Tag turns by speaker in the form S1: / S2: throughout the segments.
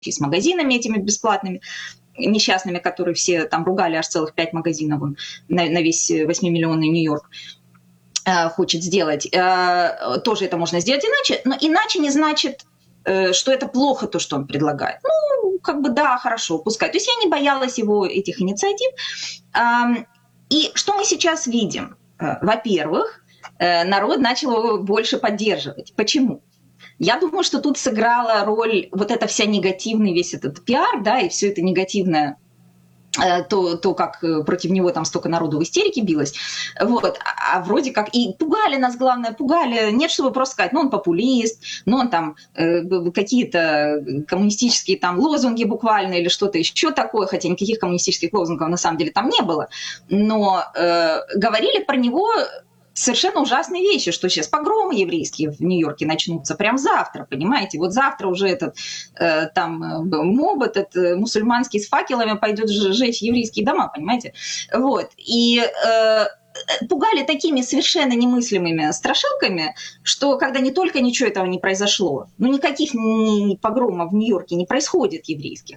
S1: с магазинами этими бесплатными, несчастными, которые все там ругали, аж целых 5 магазинов на весь 8-миллионный Нью-Йорк хочет сделать. Тоже это можно сделать иначе, но иначе не значит, что это плохо, то, что он предлагает. Ну, как бы да, хорошо, пускай. То есть я не боялась его этих инициатив. И что мы сейчас видим? Во-первых, народ начал его больше поддерживать. Почему? Я думаю, что тут сыграла роль вот эта вся негативный весь этот пиар, да, и все это негативное, то, как против него там столько народу в истерике билось, вот, а вроде как, и пугали нас, главное, пугали, нет, чтобы просто сказать, ну, он популист, ну, он там какие-то коммунистические там лозунги буквально или что-то еще такое, хотя никаких коммунистических лозунгов на самом деле там не было, но говорили про него совершенно ужасные вещи, что сейчас погромы еврейские в Нью-Йорке начнутся прям завтра, понимаете? Вот завтра уже этот там моб, этот мусульманский с факелами пойдет жечь еврейские дома, понимаете? Вот. И пугали такими совершенно немыслимыми страшилками, что когда не только ничего этого не произошло, ну никаких погромов в Нью-Йорке не происходит еврейских,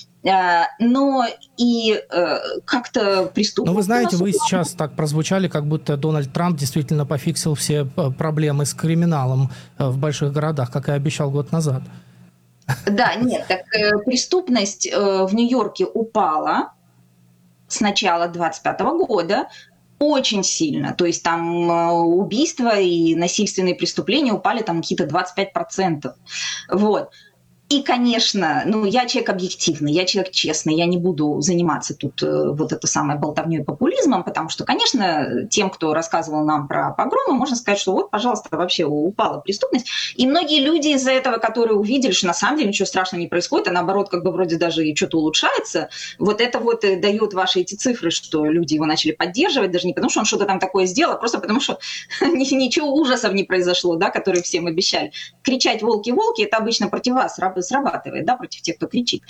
S1: но и как-то преступно.
S2: Но вы знаете, вы сейчас так прозвучали, как будто Дональд Трамп действительно пофиксил все проблемы с криминалом в больших городах, как и обещал год назад.
S1: Да, нет, так преступность в Нью-Йорке упала с начала 2025 года очень сильно. То есть там убийства и насильственные преступления упали там какие-то 25%. Вот. И, конечно, ну, я человек объективный, я человек честный, я не буду заниматься тут вот это самое болтовнёй и популизмом, потому что, конечно, тем, кто рассказывал нам про погромы, можно сказать, что вот, пожалуйста, вообще упала преступность. И многие люди из-за этого, которые увидели, что на самом деле ничего страшного не происходит, а наоборот, как бы вроде даже и что-то улучшается, вот это вот дает ваши эти цифры, что люди его начали поддерживать, даже не потому, что он что-то там такое сделал, а просто потому, что ничего ужасов не произошло, да, которые всем обещали. Кричать «волки, волки» — это обычно против вас срабатывает, да, против тех, кто кричит.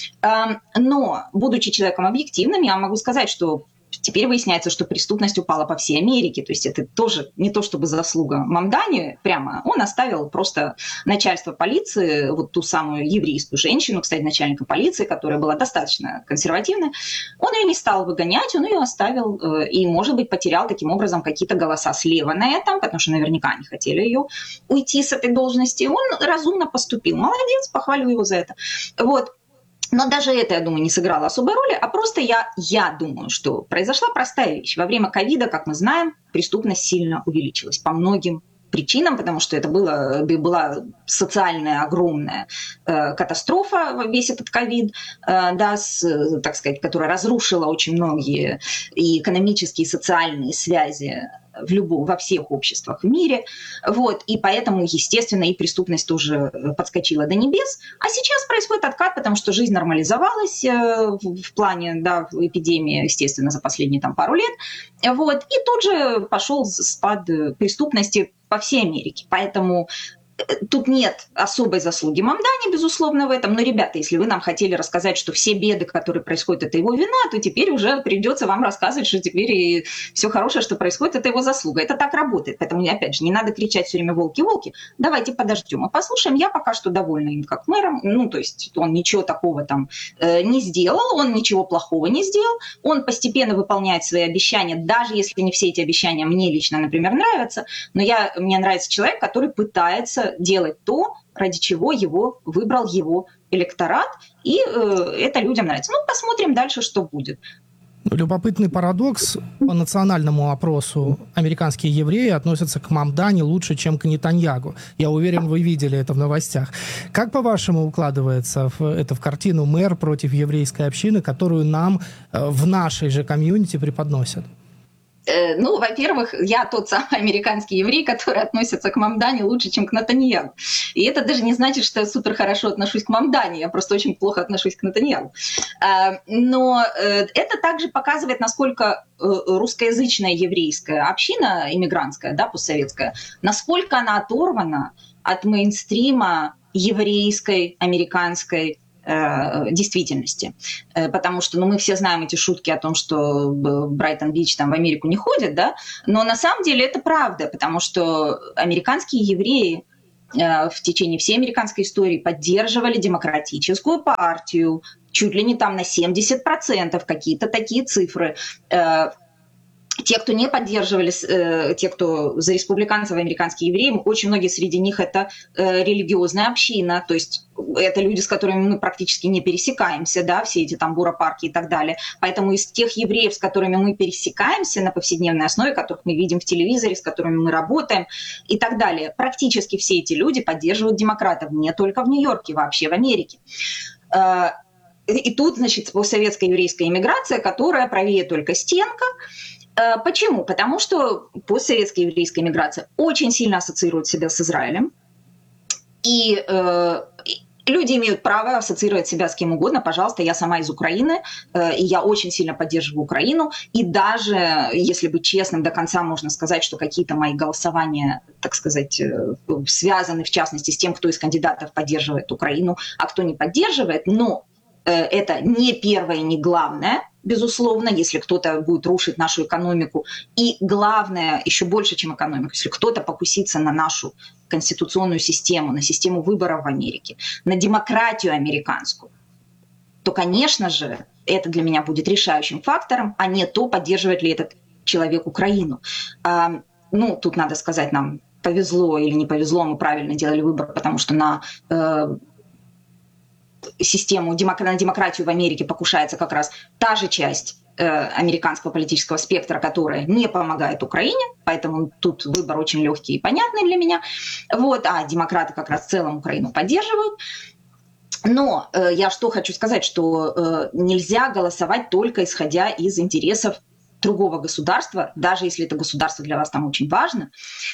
S1: Но, будучи человеком объективным, я могу сказать, что теперь выясняется, что преступность упала по всей Америке. То есть это тоже не то чтобы заслуга Мамдани прямо. Он оставил просто начальство полиции, вот ту самую еврейскую женщину, кстати, начальника полиции, которая была достаточно консервативная. Он ее не стал выгонять, он ее оставил и, может быть, потерял таким образом какие-то голоса слева на этом, потому что наверняка они хотели ее уйти с этой должности. Он разумно поступил. Молодец, похвалю его за это. Вот. Но даже это, я думаю, не сыграло особой роли, а просто я думаю, что произошла простая вещь. Во время ковида, как мы знаем, преступность сильно увеличилась по многим причинам, потому что это была социальная огромная катастрофа, весь этот ковид, да, так сказать, которая разрушила очень многие и экономические, и социальные связи во всех обществах в мире. Вот. И поэтому, естественно, и преступность тоже подскочила до небес. А сейчас происходит откат, потому что жизнь нормализовалась в плане, да, эпидемии, естественно, за последние там пару лет. Вот. И тут же пошел спад преступности по всей Америке. Поэтому тут нет особой заслуги Мамдани, безусловно, в этом. Но, ребята, если вы нам хотели рассказать, что все беды, которые происходят, это его вина, то теперь уже придется вам рассказывать, что теперь и все хорошее, что происходит, это его заслуга. Это так работает. Поэтому, опять же, не надо кричать все время «волки, волки». Давайте подождем и послушаем. Я пока что довольна им как мэром. Ну, то есть он ничего такого там не сделал, он ничего плохого не сделал. Он постепенно выполняет свои обещания, даже если не все эти обещания мне лично, например, нравятся. Но мне нравится человек, который пытается делать то, ради чего его выбрал его электорат, и это людям нравится. Ну, посмотрим дальше, что будет.
S2: Любопытный парадокс. По национальному опросу американские евреи относятся к Мамдани лучше, чем к Нетаньягу. Я уверен, вы видели это в новостях. Как, по-вашему, укладывается это в картину мэр против еврейской общины, которую нам в нашей же комьюнити преподносят?
S1: Ну, во-первых, я тот самый американский еврей, который относится к Мамдани лучше, чем к Нетаньягу. И это даже не значит, что я супер хорошо отношусь к Мамдани, я просто очень плохо отношусь к Нетаньягу. Но это также показывает, насколько русскоязычная еврейская община, иммигрантская, да, постсоветская, насколько она оторвана от мейнстрима еврейской, американской действительности. Потому что мы все знаем эти шутки о том, что Брайтон-Бич там в Америку не ходит, да, но на самом деле это правда, потому что американские евреи в течение всей американской истории поддерживали демократическую партию, чуть ли не там на 70%, какие-то такие цифры. Те, кто не поддерживали, те, кто за республиканцев, американские евреи, очень многие среди них это религиозная община, то есть это люди, с которыми мы практически не пересекаемся, да, все эти там буропарки и так далее. Поэтому из тех евреев, с которыми мы пересекаемся на повседневной основе, которых мы видим в телевизоре, с которыми мы работаем и так далее, практически все эти люди поддерживают демократов, не только в Нью-Йорке, вообще в Америке. И тут, значит, постсоветская еврейская иммиграция, которая правее только стенка. Почему? Потому что постсоветская еврейская миграция очень сильно ассоциирует себя с Израилем. И люди имеют право ассоциировать себя с кем угодно. Пожалуйста, я сама из Украины, и я очень сильно поддерживаю Украину. И даже, если быть честным, до конца можно сказать, что какие-то мои голосования, так сказать, связаны, в частности, с тем, кто из кандидатов поддерживает Украину, а кто не поддерживает. Но это не первое, не главное, безусловно, если кто-то будет рушить нашу экономику. И главное, еще больше, чем экономику, если кто-то покусится на нашу конституционную систему, на систему выборов в Америке, на демократию американскую, то, конечно же, это для меня будет решающим фактором, а не то, поддерживает ли этот человек Украину. Ну, тут надо сказать, нам повезло или не повезло, мы правильно делали выбор, потому что на систему, на демократию в Америке покушается как раз та же часть американского политического спектра, которая не помогает Украине, поэтому тут выбор очень легкий и понятный для меня. Вот, а демократы как раз в целом Украину поддерживают. Но я что хочу сказать, что нельзя голосовать только исходя из интересов другого государства, даже если это государство для вас там очень важно.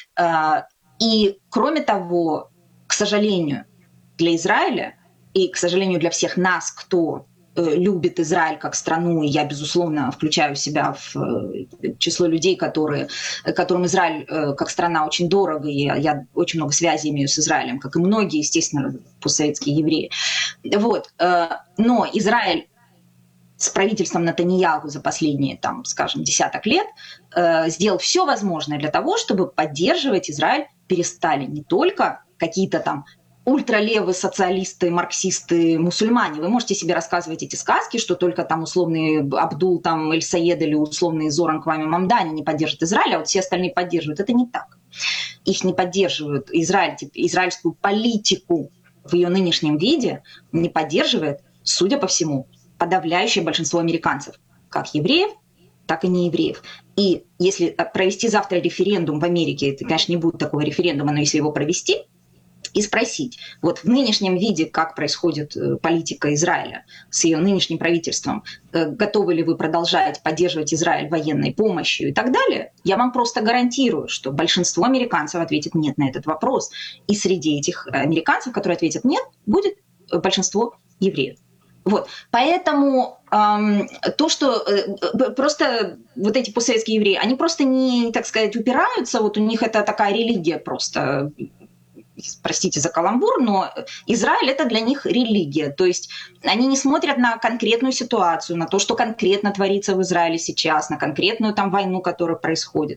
S1: И кроме того, к сожалению, для Израиля и, к сожалению, для всех нас, кто любит Израиль как страну, и я, безусловно, включаю себя в число людей, которым Израиль как страна очень дорого, и я очень много связей имею с Израилем, как и многие, естественно, постсоветские евреи. Вот. Но Израиль с правительством Нетаньяху за последние, там, скажем, десяток лет сделал все возможное для того, чтобы поддерживать Израиль перестали не только какие-то там ультралевые социалисты, марксисты, мусульмане. Вы можете себе рассказывать эти сказки, что только там условный Абдул, там, Эль-Саед или условный Зоран Квами Мамдани не поддержат Израиль, а вот все остальные поддерживают. Это не так. Их не поддерживают. Израиль, израильскую политику в ее нынешнем виде не поддерживает, судя по всему, подавляющее большинство американцев, как евреев, так и неевреев. И если провести завтра референдум в Америке, это, конечно, не будет такого референдума, но если его провести, и спросить, вот в нынешнем виде, как происходит политика Израиля с ее нынешним правительством, готовы ли вы продолжать поддерживать Израиль военной помощью и так далее, я вам просто гарантирую, что большинство американцев ответит нет на этот вопрос. И среди этих американцев, которые ответят нет, будет большинство евреев. Вот. Поэтому то, что просто вот эти постсоветские евреи, они просто не, так сказать, упираются, вот у них это такая религия просто, простите за каламбур, но Израиль – это для них религия. То есть они не смотрят на конкретную ситуацию, на то, что конкретно творится в Израиле сейчас, на конкретную там войну, которая происходит.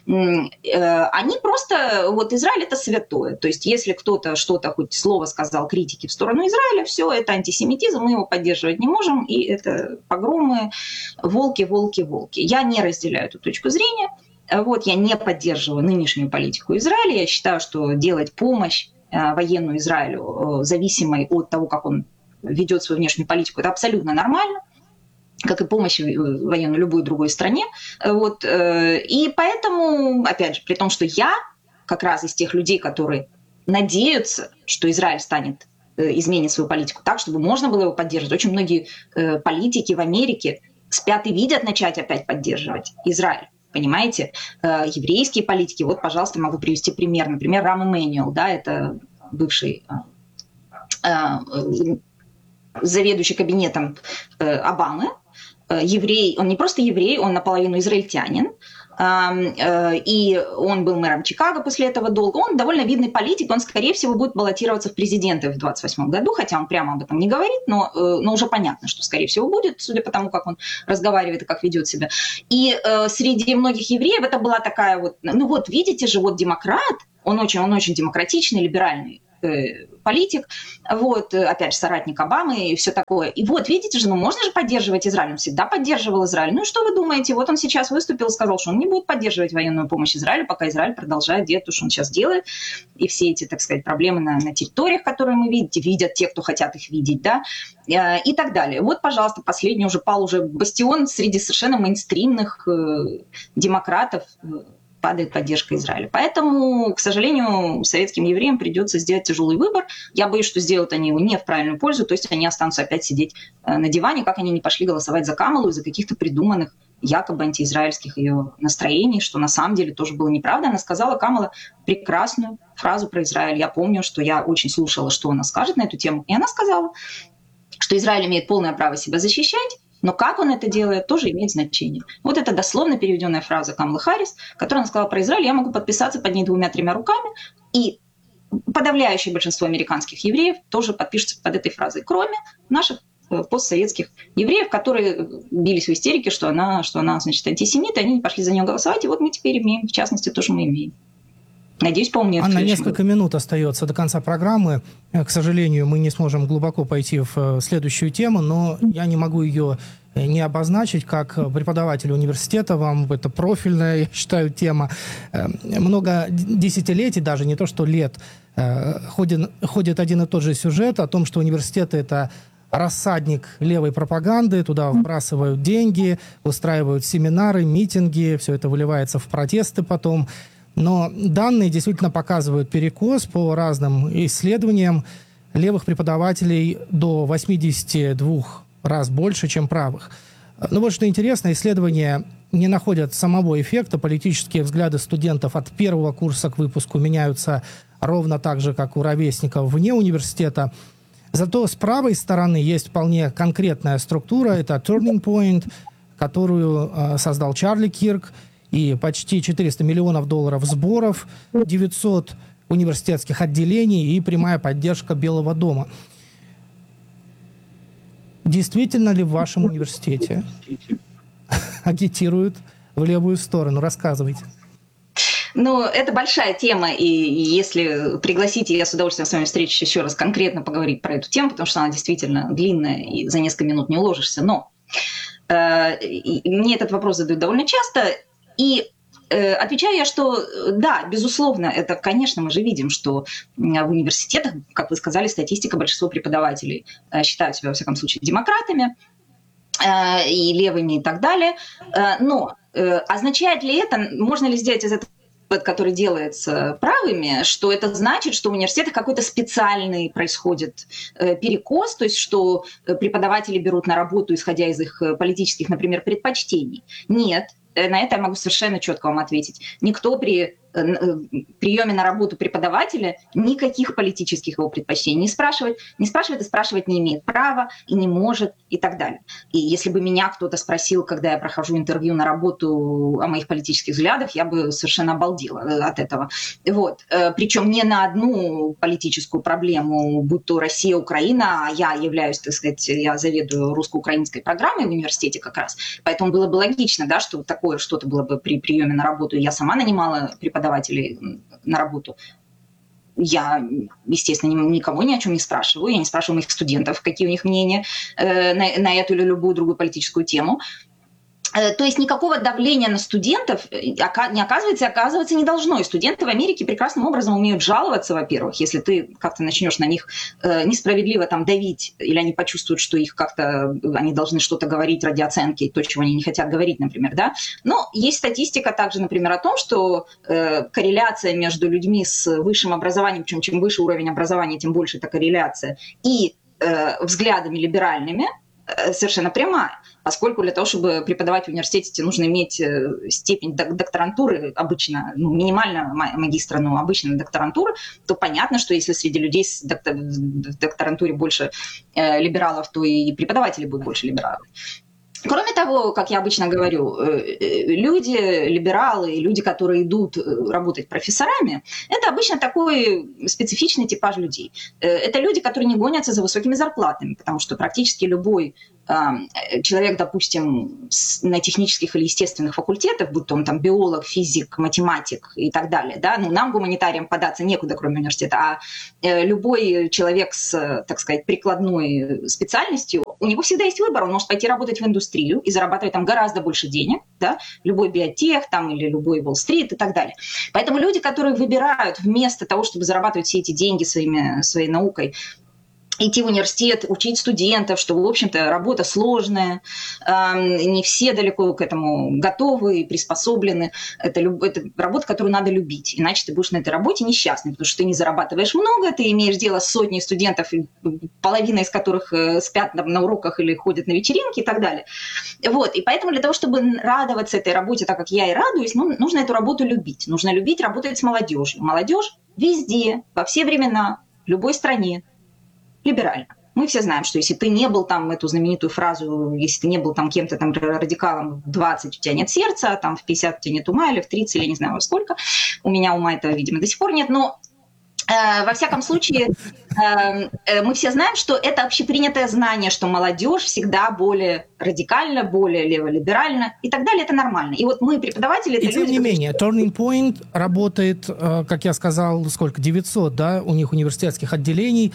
S1: Они просто… Вот Израиль – это святое. То есть если кто-то что-то, хоть слово сказал критики в сторону Израиля, все, это антисемитизм, мы его поддерживать не можем, и это погромы, волки, волки, волки. Я не разделяю эту точку зрения. Вот, я не поддерживаю нынешнюю политику Израиля. Я считаю, что делать помощь военную Израилю, зависимой от того, как он ведет свою внешнюю политику, это абсолютно нормально, как и помощь военную любой другой стране. Вот, и поэтому, опять же, при том, что я как раз из тех людей, которые надеются, что Израиль изменит свою политику так, чтобы можно было его поддерживать. Очень многие политики в Америке спят и видят начать опять поддерживать Израиль. Понимаете, еврейские политики, вот, пожалуйста, могу привести пример. Например, Рам Эммануэль, да, это бывший заведующий кабинетом Обамы, еврей, он не просто еврей, он наполовину израильтянин, и он был мэром Чикаго после этого долго. Он довольно видный политик, он, скорее всего, будет баллотироваться в президенты в 2028 году, хотя он прямо об этом не говорит, но уже понятно, что, скорее всего, будет, судя по тому, как он разговаривает и как ведет себя. И среди многих евреев это была такая вот, ну вот, видите же, вот демократ, Он очень демократичный, либеральный политик, вот, опять же, соратник Обамы и все такое. И вот, видите же, можно же поддерживать Израиль, он всегда поддерживал Израиль. Ну и что вы думаете? Вот он сейчас выступил и сказал, что он не будет поддерживать военную помощь Израилю, пока Израиль продолжает делать то, что он сейчас делает. И все эти, так сказать, проблемы на территориях, которые мы видят те, кто хотят их видеть, да, и так далее. Вот, пожалуйста, последний пал бастион среди совершенно мейнстримных демократов, падает поддержка Израиля. Поэтому, к сожалению, советским евреям придется сделать тяжелый выбор. Я боюсь, что сделают они его не в правильную пользу, то есть они останутся опять сидеть на диване, как они не пошли голосовать за Камалу из-за каких-то придуманных якобы антиизраильских ее настроений, что на самом деле тоже было неправда. Она сказала, Камала, прекрасную фразу про Израиль. Я помню, что я очень слушала, что она скажет на эту тему. И она сказала, что Израиль имеет полное право себя защищать, но как он это делает, тоже имеет значение. Вот это дословно переведенная фраза Камалы Харрис, которую она сказала про Израиль. Я могу подписаться под ней 2-3 руками. И подавляющее большинство американских евреев тоже подпишутся под этой фразой, кроме наших постсоветских евреев, которые бились в истерике, что она значит, антисемит, и они не пошли за нее голосовать. И вот мы теперь имеем, в частности, то, что мы имеем. Надеюсь, поумнеет.
S2: Анна, несколько минут остается до конца программы. К сожалению, мы не сможем глубоко пойти в следующую тему, но я не могу ее не обозначить. Как преподаватель университета, вам это профильная, я считаю, тема. Много десятилетий, даже не то что лет, ходит один и тот же сюжет о том, что университеты – это рассадник левой пропаганды, туда вбрасывают деньги, устраивают семинары, митинги, все это выливается в протесты потом. Но данные действительно показывают перекос по разным исследованиям левых преподавателей до 82 раз больше, чем правых. Но вот что интересно, исследования не находят самого эффекта. Политические взгляды студентов от первого курса к выпуску меняются ровно так же, как у ровесников вне университета. Зато с правой стороны есть вполне конкретная структура. Это Turning Point, которую создал Чарли Кирк, и почти $400 миллионов сборов, 900 университетских отделений и прямая поддержка Белого дома. Действительно ли в вашем университете агитируют в левую сторону? Рассказывайте.
S1: Ну, это большая тема, и если пригласите, я с удовольствием с вами встречусь еще раз конкретно поговорить про эту тему, потому что она действительно длинная, и за несколько минут не уложишься. Но мне этот вопрос задают довольно часто, и отвечаю я, что да, безусловно, это, конечно, мы же видим, что в университетах, как вы сказали, статистика, большинство преподавателей считают себя, во всяком случае, демократами и левыми и так далее. Но означает ли это, можно ли сделать из этого, который делается правыми, что это значит, что в университетах какой-то специальный происходит перекос, то есть что преподаватели берут на работу, исходя из их политических, например, предпочтений? Нет. На это я могу совершенно четко вам ответить. Никто при приеме на работу преподавателя никаких политических его предпочтений не спрашивает и спрашивать не имеет права и не может и так далее. И если бы меня кто-то спросил, когда я прохожу интервью на работу о моих политических взглядах, я бы совершенно обалдела от этого. Вот. Причем не на одну политическую проблему, будь то Россия, Украина, а я являюсь, так сказать, я заведую русско-украинской программой в университете как раз, поэтому было бы логично, да, что такое что-то было бы при приеме на работу, и я сама нанимала преподавателей на работу. Я, естественно, никого ни о чем не спрашиваю. Я не спрашиваю моих студентов, какие у них мнения на эту или любую другую политическую тему. То есть никакого давления на студентов не оказывается, и оказываться не должно. И студенты в Америке прекрасным образом умеют жаловаться, во-первых, если ты как-то начнешь на них несправедливо там давить, или они почувствуют, что их как-то, они должны что-то говорить ради оценки, то, чего они не хотят говорить, например, да. Но есть статистика также, например, о том, что корреляция между людьми с высшим образованием, причем чем выше уровень образования, тем больше эта корреляция, и взглядами либеральными совершенно прямая. Поскольку для того, чтобы преподавать в университете, тебе нужно иметь степень докторантуры, обычно, минимально магистра, но обычно докторантура, то понятно, что если среди людей в докторантуре больше либералов, то и преподаватели будут больше либералов. Кроме того, как я обычно говорю, люди, либералы, люди, которые идут работать профессорами, это обычно такой специфичный типаж людей. Это люди, которые не гонятся за высокими зарплатами, потому что практически любой человек, допустим, на технических или естественных факультетах, будь то он там биолог, физик, математик и так далее, да, ну, нам, гуманитариям, податься некуда, кроме университета, а любой человек с, так сказать, прикладной специальностью, у него всегда есть выбор, он может пойти работать в индустрию и зарабатывать там гораздо больше денег, да, любой биотех там или любой Уолл-стрит и так далее. Поэтому люди, которые выбирают вместо того, чтобы зарабатывать все эти деньги своей наукой, идти в университет, учить студентов, что, в общем-то, работа сложная, не все далеко к этому готовы и приспособлены. Это работа, которую надо любить, иначе ты будешь на этой работе несчастный, потому что ты не зарабатываешь много, ты имеешь дело с сотней студентов, половина из которых спят там на уроках или ходят на вечеринки и так далее. Вот. И поэтому для того, чтобы радоваться этой работе так, как я и радуюсь, нужно эту работу любить. Нужно любить работать с молодежью. Молодежь везде, во все времена, в любой стране либерально. Мы все знаем, что если ты не был там, эту знаменитую фразу, если ты не был там кем-то там радикалом в 20, у тебя нет сердца, а там в 50 у тебя нет ума, или в 30, или не знаю во сколько. У меня ума это, видимо, до сих пор нет, но во всяком случае, мы все знаем, что это общепринятое знание, что молодежь всегда более радикальна, более леволиберальна и так далее, это нормально. И вот мы, преподаватели, это
S2: люди... И тем не менее, Turning Point работает, как я сказал, 900, да, у них университетских отделений,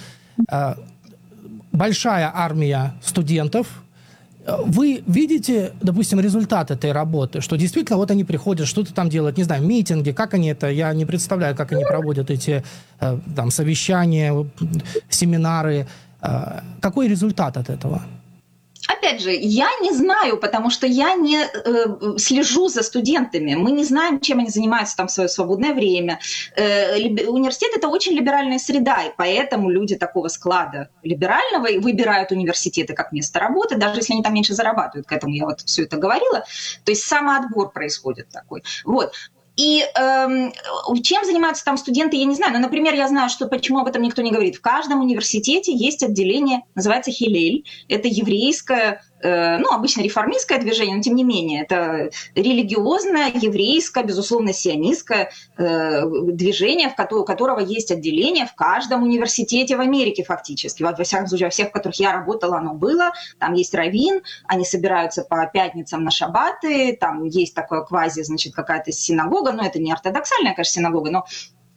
S2: большая армия студентов. Вы видите, допустим, результат этой работы, что действительно вот они приходят, что-то там делают, не знаю, митинги, как они это, я не представляю, как они проводят эти там совещания, семинары. Какой результат от этого?
S1: Опять же, я не знаю, потому что я не слежу за студентами. Мы не знаем, чем они занимаются там в свое свободное время. Университет – это очень либеральная среда, и поэтому люди такого склада либерального выбирают университеты как место работы, даже если они там меньше зарабатывают. К этому я вот все это говорила. То есть самоотбор происходит такой. Вот. И чем занимаются там студенты, я не знаю. Но, например, я знаю, что почему об этом никто не говорит. В каждом университете есть отделение, называется Хиллель. Это еврейское, обычно реформистское движение, но тем не менее, это религиозное, еврейское, безусловно, сионистское движение, у которого есть отделение в каждом университете в Америке фактически. Во всяком случае, во всех, в которых я работала, оно было. Там есть раввин, они собираются по пятницам на шаббаты, там есть такое квази, значит, какая-то синагога, но это не ортодоксальная, конечно, синагога, но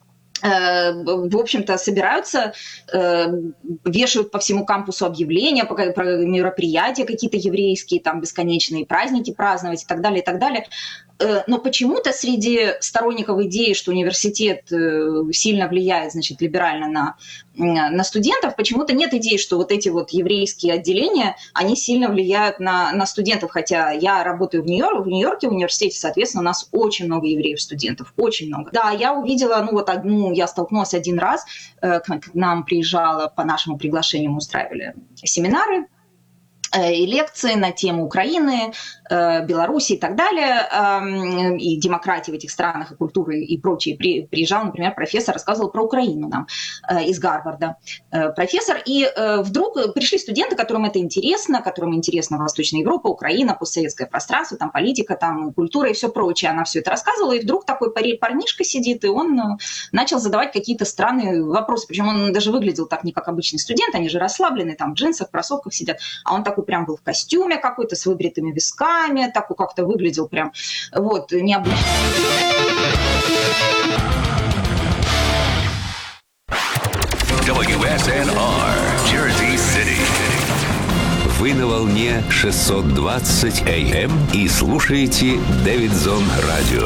S1: в общем-то, собираются, вешают по всему кампусу объявления про мероприятия какие-то еврейские, там бесконечные праздники праздновать и так далее, и так далее. Но почему-то среди сторонников идеи, что университет сильно влияет, значит, либерально на студентов, почему-то нет идеи, что вот эти вот еврейские отделения, они сильно влияют на студентов, хотя я работаю в Нью-Йорке, в университете, соответственно, у нас очень много евреев-студентов, очень много. Да, я увидела, я столкнулась один раз, к нам приезжала по нашему приглашению, мы устраивали семинары и лекции на тему Украины, Беларуси и так далее, и демократии в этих странах, и культуры и прочее. Приезжал, например, профессор, рассказывал про Украину нам из Гарварда. Профессор, и вдруг пришли студенты, которым это интересно, которым интересна Восточная Европа, Украина, постсоветское пространство, там политика, там культура и все прочее. Она все это рассказывала, и вдруг такой парнишка сидит, и он начал задавать какие-то странные вопросы. Причем он даже выглядел так не как обычный студент, они же расслабленные, там в джинсах, кроссовках сидят, а он такой прям был в костюме какой-то, с выбритыми висками, такой как-то выглядел прям вот необычно.
S3: WSNR, Jersey City. Вы на волне 620 AM и слушаете Дэвидсон Радио.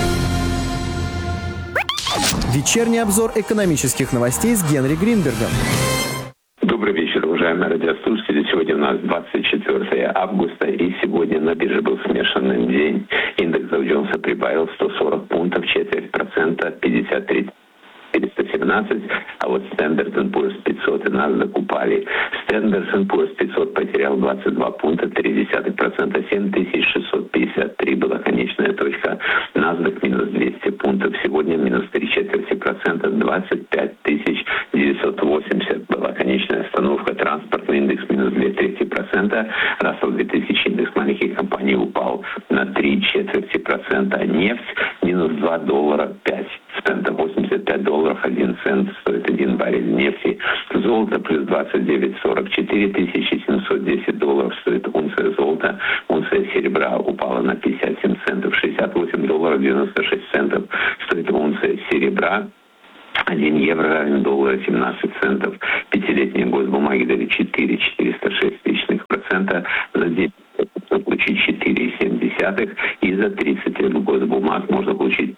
S4: Вечерний обзор экономических новостей с Генри Гринбергом.
S5: Добрый вечер, уважаемые радиослушатели. Сегодня у нас 24 августа, и сегодня на бирже был смешанный день. Индекс Доу Джонса прибавил 140 пунктов, 0,4%, 53 417, а вот Standard & Poor's 500 и NASDAQ упали. Standard & Poor's 500 потерял 22 пункта, 0,3%, 7653 была конечная точка. NASDAQ минус 200 пунктов, сегодня минус 0,3%, 25 980 была конечная остановка. Транспортный индекс минус 0,2%, Russell 2000 индекс маленьких компаний упал на 0,3%, а нефть минус $2.05 цента, 85 долларов 1 цент стоит 1 баррель нефти. Золото плюс 29,44, 1710 $10 стоит унция золота, унция серебра упала на 57 центов, $68.96 стоит унция серебра. 1 евро равен доллару 17 центов. Пятилетние госбумаги дали 4,406%. За 10 можно получить 4,7, и за 30 лет госбумаг можно получить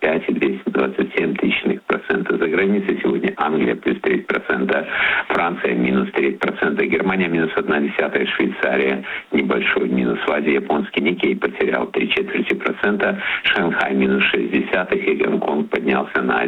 S5: 5,227%. За границей сегодня Англия плюс 3%, Франция минус 3%, Германия минус 0,1%, Швейцария небольшой минус в Азии, японский Никей потерял 0,75%, Шанхай минус 0,6%, и Гонконг поднялся на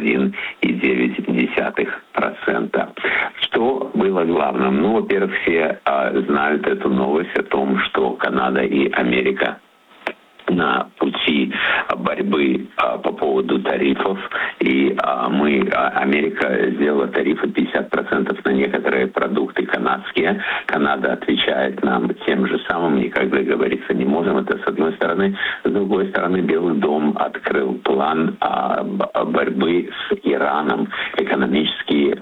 S5: 1,9%. Что было главным? Ну, во-первых, все знают эту новость о том, что Канада и Америка на пути борьбы по поводу тарифов. И Америка сделала тарифы 50% на некоторые продукты канадские. Канада отвечает нам тем же самым, никак договориться не можем. Это с одной стороны. С другой стороны, Белый дом открыл план борьбы с Ираном, экономический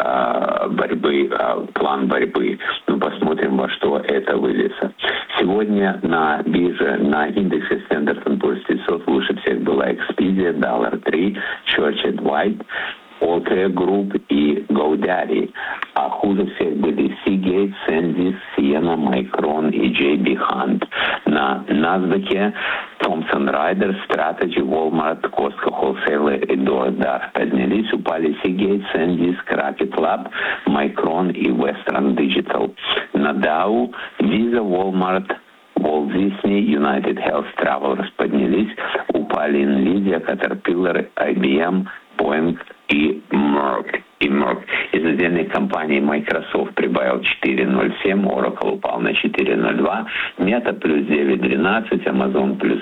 S5: план борьбы. Ну, посмотрим, во что это выльется. Сегодня на бирже, на индексе Standard & Poor's 500 лучше всех была Expedia, $3, Church & White, Altair Group и GoDaddy. А хуже всех были Seagate, Sandisk, Ciena, Micron и JB Hunt. На NASDAQ Thomson Reuters, Strategy, Walmart, Costco, Wholesale и DoorDash поднялись, упали Seagate, Sandisk, Rocket Micron и Western Digital. На Dow Visa, Walmart, Walt Disney, United Health Travelers поднялись, упали Nvidia, Caterpillar, IBM, Boeing и Merck. Из отдельных компаний Microsoft прибавил 4,07, Oracle упал на 4,02, Meta плюс 9,12, Amazon плюс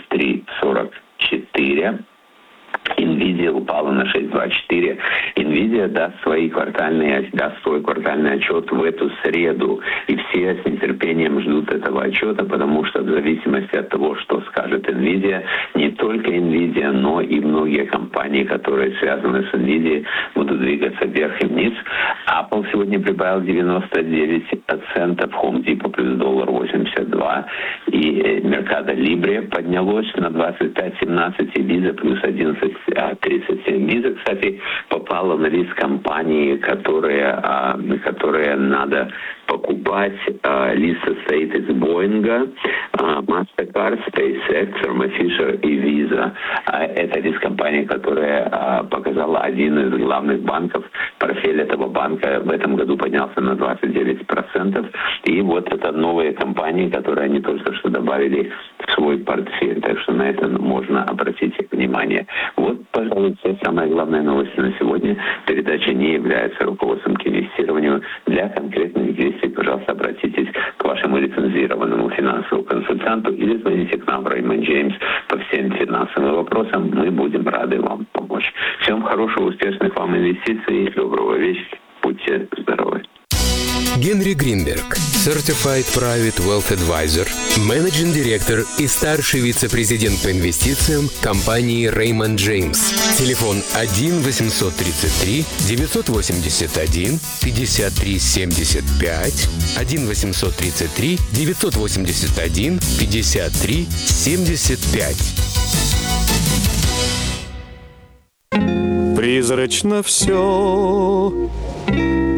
S5: 3,44. Nvidia упала на 6,24. Nvidia даст свой квартальный отчет в эту среду. И все с нетерпением ждут этого отчета, потому что в зависимости от того, что скажет Nvidia, не только Nvidia, но и многие компании, которые связаны с Nvidia, будут двигаться вверх и вниз. Apple сегодня прибавил 99 центов, Home Depot плюс $1.82, и Mercado Libre поднялось на 25,17, и Visa плюс 11,37. Visa, кстати, попала на лист компаний, которые надо покупать. Лист состоит из Boeing, Mastercard, SpaceX, Thermo Fisher и Visa. Это лист компаний, которая показала один из главных банков. Портфель этого банка в этом году поднялся на 29%. И вот это новые компании, которые они только что добавили в свой портфель. Так что на это можно обратить внимание. Вот, пожалуй, все самые главные новости на сегодня. Передача не является руководством к инвестированию. Для конкретных действий, пожалуйста, обратитесь к вашему лицензированному финансовому консультанту или звоните к нам в Raymond James по всем финансовым вопросам. Мы будем рады вам помочь. Всем хорошего, успешных вам инвестиций. Доброго вечера. Будьте здоровы.
S3: Генри Гринберг, Certified Private Wealth Advisor, Managing Director и старший вице-президент по инвестициям компании Raymond James. Телефон 1-833-981-53-75, 1-833-981-53-75.
S6: Призрачно все